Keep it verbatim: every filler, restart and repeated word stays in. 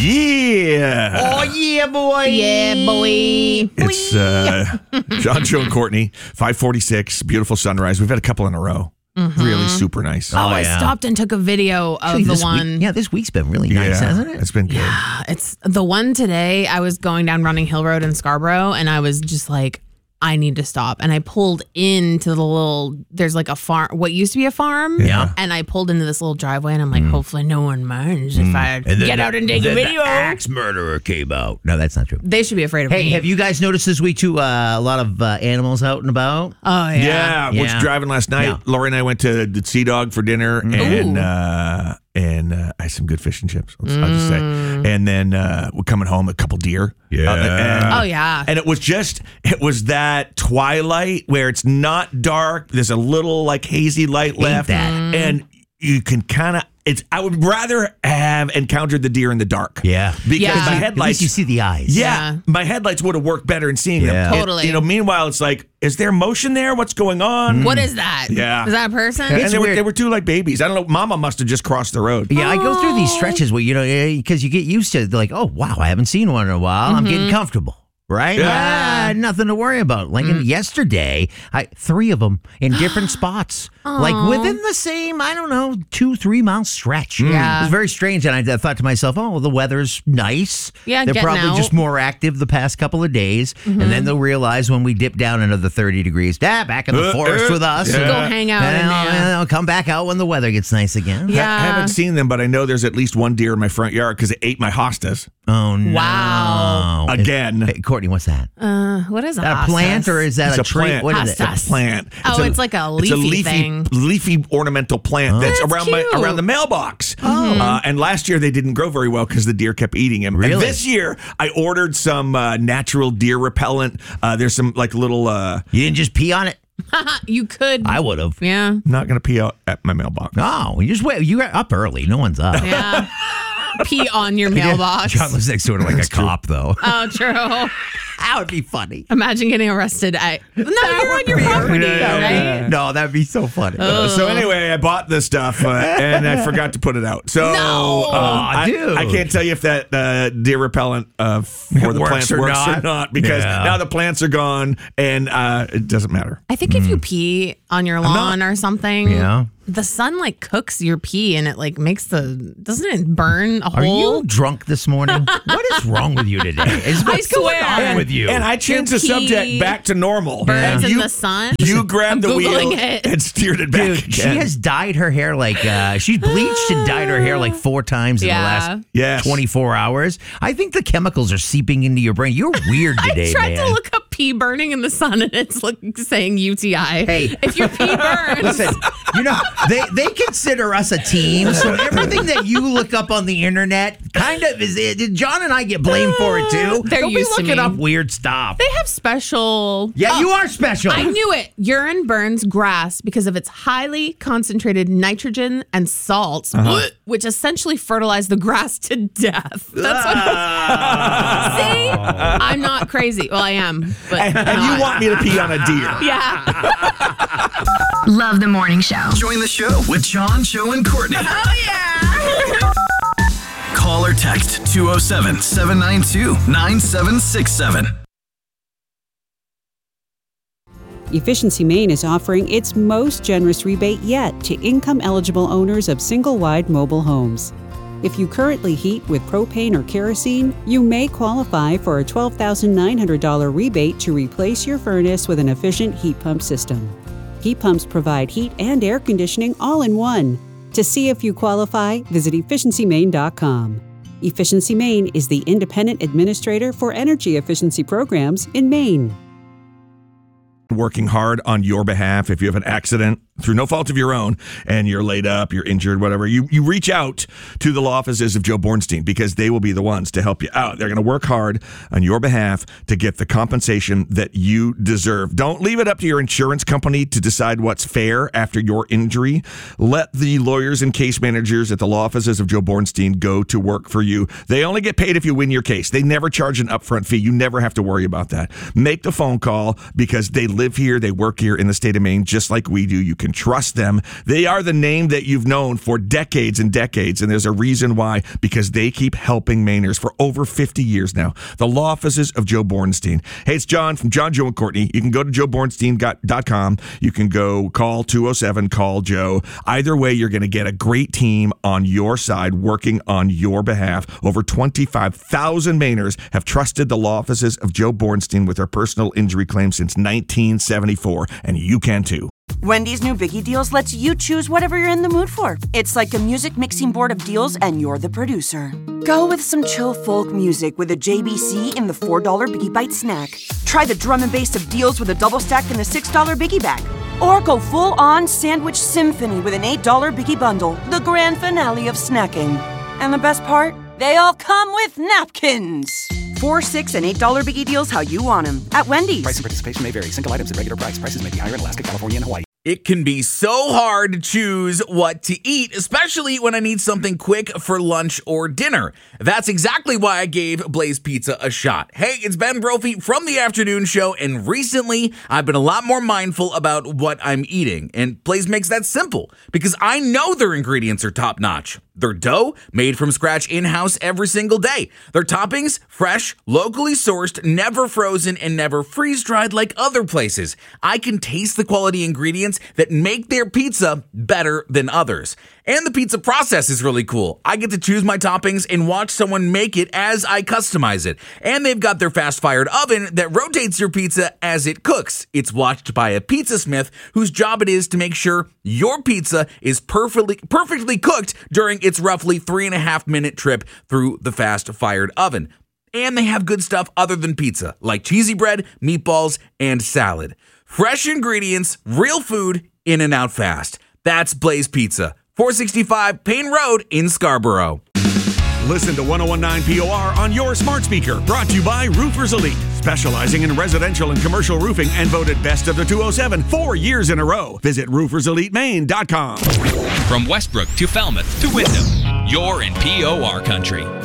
Yeah. Oh, yeah, boy. Yeah, boy. It's uh, John, Joe, and Courtney, five forty-six, beautiful sunrise. We've had a couple in a row. Mm-hmm. Really super nice. Oh, oh I yeah. stopped and took a video of Actually, the this one. Week, yeah, this week's been really nice, yeah, hasn't it? It's been good. Yeah, it's the one today. I was going down Running Hill Road in Scarborough, and I was just like, I need to stop. And I pulled into the little, there's like a farm, what used to be a farm. Yeah. And I pulled into this little driveway, and I'm like, mm. hopefully no one minds mm. if I get the, out and take a video. The axe murderer came out. No, that's not true. They should be afraid of hey, me. Hey, have you guys noticed this week, too, uh, a lot of uh, animals out and about? Oh, yeah. Yeah, I yeah. was driving last night. Yeah. Lori and I went to the Sea Dog for dinner, mm. and uh, and uh, I had some good fish and chips, I'll mm. just say. And then uh, we're coming home, a couple deer. Yeah. Uh, and, oh, yeah. And it was just, it was that twilight where it's not dark. There's a little like hazy light Ain't left. That. And you can kind of, it's. I would rather have encountered the deer in the dark. Yeah. Because yeah. my headlights. At least you see the eyes. Yeah. yeah. My headlights would have worked better in seeing yeah. them. Totally. It, you know, meanwhile, it's like, is there motion there? What's going on? What is that? Yeah. Is that a person? And It's they were, weird. they were two like babies. I don't know. Mama must have just crossed the road. Yeah, I go through these stretches where, you know, because you get used to it. Like, oh, wow, I haven't seen one in a while. Mm-hmm. I'm getting comfortable. Right? Yeah. Ah, nothing to worry about. Like mm. yesterday, I three of them in different spots. Like within the same, I don't know, two, three mile stretch. Yeah. It was very strange. And I, I thought to myself, oh, well, the weather's nice. Yeah, They're getting probably out. just more active the past couple of days. Mm-hmm. And then they'll realize when we dip down into the thirty degrees, ah, back in the uh, forest uh, with us. Yeah. Go hang out. And in I'll, there. I'll come back out when the weather gets nice again. Yeah. I haven't seen them, but I know there's at least one deer in my front yard because it ate my hostas. Oh, no. Wow. Again. Hey, Courtney, what's that? Uh, what is Is that a plant or is that It's a, a tree? plant. What is It's it? a plant. Oh, it's like a leafy it's a leafy, thing. leafy ornamental plant that's, That's around my cute. around the mailbox. Oh. Uh, and last year they didn't grow very well because the deer kept eating them. Really? And this year I ordered some uh, natural deer repellent. Uh, there's some like little. Uh, You didn't just pee on it? You could. I would have. Yeah. I'm not going to pee out at my mailbox. Oh, you just wait. You got up early. No one's up. Yeah. Pee on your mailbox. John lives next door to like a cop, though. Oh, true. That would be funny. Imagine getting arrested at. No, you're on your property, right? No, that'd be so funny. Uh, so anyway, I bought this stuff uh, and I forgot to put it out. So No. uh, Aw, I, dude. I can't tell you if that uh, deer repellent uh, for the Works plants or works not. or not because Yeah. now the plants are gone and uh, it doesn't matter. I think if you pee on your lawn or something, Yeah. the sun like cooks your pee and it like makes the doesn't it burn a Are hole? you drunk this morning? What is wrong with you today? Is what's I going swear. on with you? And I changed Your the subject pee back to normal. burns And in you, the sun. You grabbed I'm the wheel Googling it. and steered it back Dude, again. she has dyed her hair like uh, she's bleached and dyed her hair like four times in Yeah. the last Yes. twenty-four hours. I think the chemicals are seeping into your brain. You're weird today, I tried man. to look up pee burning in the sun and it's look, saying U T I. Hey. If your pee burns. Listen, you know, they, they consider us a team, so everything that you look up on the internet kind of is it. John and I get blamed for it too. They're Don't used to be looking me. up weird stuff. They have special. Yeah, Oh, you are special. I knew it. Urine burns grass because of its highly concentrated nitrogen and salts, which essentially fertilize the grass to death. That's what I was, see? I'm not crazy. Well, I am. But and, and you want me to pee on a deer. yeah. Love the morning show. Join the show with John, Joe, and Courtney. Oh, yeah. Call or text two oh seven, seven nine two, nine seven six seven. Efficiency Maine is offering its most generous rebate yet to income-eligible owners of single-wide mobile homes. If you currently heat with propane or kerosene, you may qualify for a twelve thousand nine hundred dollars rebate to replace your furnace with an efficient heat pump system. Heat pumps provide heat and air conditioning all in one. To see if you qualify, visit efficiency maine dot com. Efficiency Maine is the independent administrator for energy efficiency programs in Maine. Working hard on your behalf. If you have an accident through no fault of your own and you're laid up, you're injured, whatever, you, you reach out to the law offices of Joe Bornstein because they will be the ones to help you out. They're going to work hard on your behalf to get the compensation that you deserve. Don't leave it up to your insurance company to decide what's fair after your injury. Let the lawyers and case managers at the law offices of Joe Bornstein go to work for you. They only get paid if you win your case. They never charge an upfront fee. You never have to worry about that. Make the phone call because they live here, they work here in the state of Maine just like we do. You can can trust them. They are the name that you've known for decades and decades, and there's a reason why, because they keep helping Mainers for over fifty years now. The law offices of Joe Bornstein. Hey, it's John from John, Joe, and Courtney. You can go to joe bornstein dot com. You can go call two oh seven, call Joe. Either way, you're going to get a great team on your side working on your behalf. Over twenty-five thousand Mainers have trusted the law offices of Joe Bornstein with their personal injury claims since nineteen seventy-four, and you can too. Wendy's new Biggie Deals lets you choose whatever you're in the mood for. It's like a music mixing board of deals, and you're the producer. Go with some chill folk music with a J B C in the four dollar Biggie Bite snack. Try the drum and bass of deals with a double stack in the six dollar Biggie Bag. Or go full-on sandwich symphony with an eight dollar Biggie Bundle, the grand finale of snacking. And the best part? They all come with napkins. Four, six, and eight dollar Biggie Deals how you want them at Wendy's. Price and participation may vary. Single items at regular price. Prices may be higher in Alaska, California, and Hawaii. It can be so hard to choose what to eat, especially when I need something quick for lunch or dinner. That's exactly why I gave Blaze Pizza a shot. Hey, it's Ben Brophy from The Afternoon Show, and recently I've been a lot more mindful about what I'm eating. And Blaze makes that simple, because I know their ingredients are top-notch. Their dough, made from scratch in-house every single day. Their toppings, fresh, locally sourced, never frozen, and never freeze-dried like other places. I can taste the quality ingredients that make their pizza better than others. And the pizza process is really cool. I get to choose my toppings and watch someone make it as I customize it. And they've got their fast-fired oven that rotates your pizza as it cooks. It's watched by a pizza smith whose job it is to make sure your pizza is perfectly perfectly cooked during its roughly three and a half minute trip through the fast-fired oven. And they have good stuff other than pizza, like cheesy bread, meatballs, and salad. Fresh ingredients, real food, in and out fast. That's Blaze Pizza, four sixty-five Payne Road in Scarborough. Listen to one oh one point nine P O R on your smart speaker. Brought to you by Roofers Elite, specializing in residential and commercial roofing and voted best of the two oh seven four years in a row. Visit roofers elite maine dot com. From Westbrook to Falmouth to Wyndham, you're in P O R country.